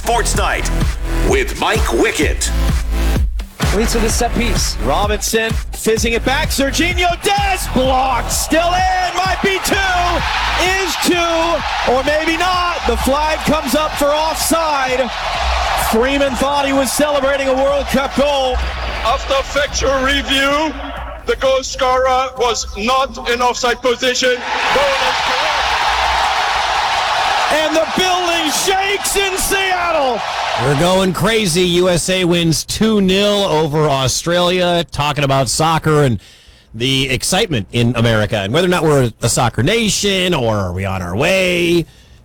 Sports Night with Mike Wickett. Leads to the set piece. Robinson fizzing it back. Serginho Dest blocked. Still in. Might be two. Is two. Or maybe not. The flag comes up for offside. Freeman thought he was celebrating a World Cup goal. After factual review, the goal scorer was not in offside position. Goal is correct. And the building shakes in Seattle. We're going crazy. USA wins 2-0 over Australia. Talking about soccer and the excitement in America and whether or not we're a soccer nation or are we on our way.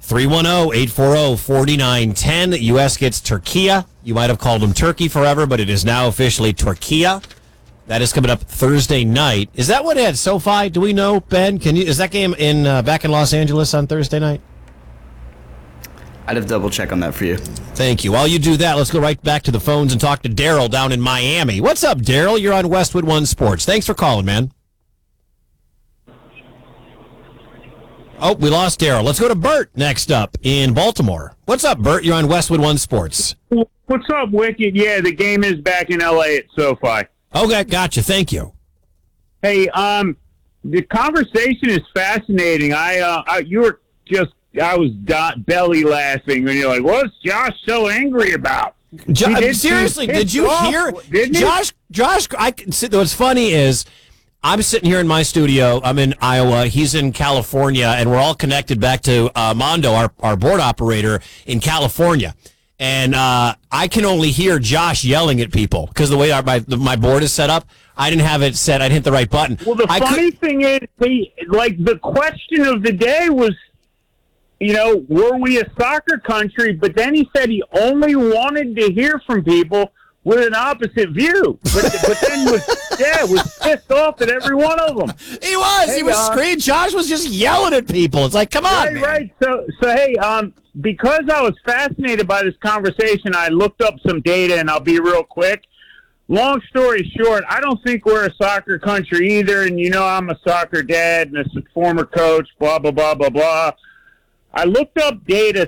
310-840-4910. The U.S. gets Turkey. You might have called them Turkey forever, but it is now officially Turkey. That is coming up Thursday night. Is that what it had SoFi? Do we know, Ben? Is that game in back in Los Angeles on Thursday night? I'd have double check on that for you. Thank you. While you do that, let's go right back to the phones and talk to Daryl down in Miami. What's up, Daryl? You're on Westwood One Sports. Thanks for calling, man. Oh, we lost Daryl. Let's go to Bert next up in Baltimore. What's up, Bert? You're on Westwood One Sports. What's up, Wicked? Yeah, the game is back in L.A. at SoFi. Okay, gotcha. Thank you. Hey, the conversation is fascinating. I was belly laughing when you're like, "What's Josh so angry about?" Seriously, did you hear? Josh, what's funny is I'm sitting here in my studio. I'm in Iowa. He's in California, and we're all connected back to Mondo, our board operator in California. And I can only hear Josh yelling at people because the way my board is set up, I didn't have it set. I didn't hit the right button. Well, the funny thing is, the question of the day was, were we a soccer country? But then he said he only wanted to hear from people with an opposite view. But then was pissed off at every one of them. He was screaming. Josh was just yelling at people. It's like, come on, man. Right. So hey, because I was fascinated by this conversation, I looked up some data, and I'll be real quick. Long story short, I don't think we're a soccer country either. And I'm a soccer dad and a former coach. Blah blah blah blah blah. I looked up data.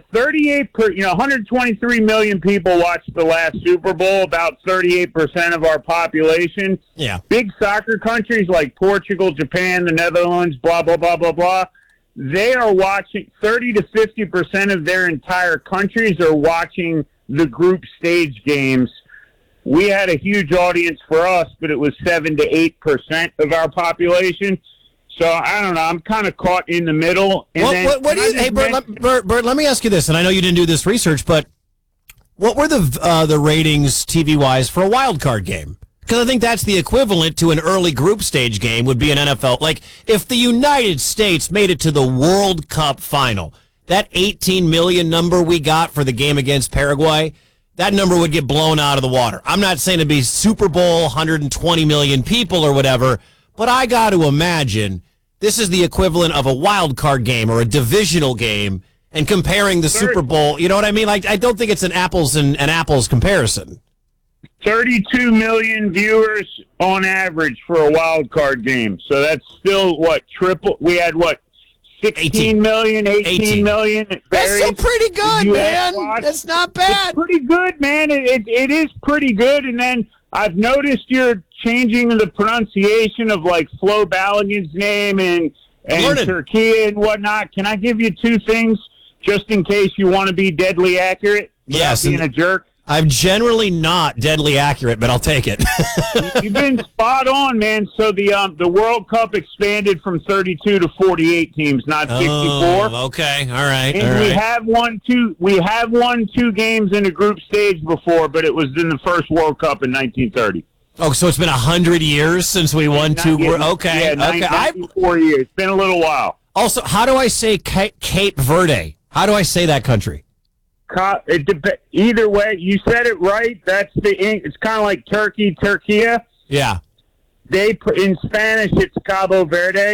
123 million people watched the last Super Bowl, about 38% of our population. Yeah. Big soccer countries like Portugal, Japan, the Netherlands, blah, blah, blah, blah, blah. They are watching, 30 to 50% of their entire countries are watching the group stage games. We had a huge audience for us, but it was 7 to 8% of our population. So, I don't know. I'm kind of caught in the middle. Hey, Bert, let me ask you this, and I know you didn't do this research, but what were the ratings TV-wise for a wild card game? Because I think that's the equivalent to an early group stage game would be an NFL. Like, if the United States made it to the World Cup final, that 18 million number we got for the game against Paraguay, that number would get blown out of the water. I'm not saying it'd be Super Bowl, 120 million people or whatever, but I got to imagine this is the equivalent of a wild card game or a divisional game, and comparing the Super Bowl, you know what I mean? Like, I don't think it's an apples and apples comparison. 32 million viewers on average for a wild card game. So that's still triple. We had 18 million. That's still pretty good, man. That's not bad. It's pretty good, man. It is pretty good. And then I've noticed you're changing the pronunciation of Flo Balogun's name and Turkey and whatnot. Can I give you two things just in case you want to be deadly accurate? Yes. Being a jerk. I'm generally not deadly accurate, but I'll take it. You've been spot on, man. So the World Cup expanded from 32 to 48 teams, not 64. Okay, all right. And we have won two games in the group stage before, but it was in the first World Cup in 1930. Oh, so it's been 100 years since we won two. Okay, yeah, 94 years. It's been a little while. Also, how do I say Cape Verde? How do I say that country? Either way, you said it right. It's kind of like Turkey. Yeah. In Spanish, it's Cabo Verde.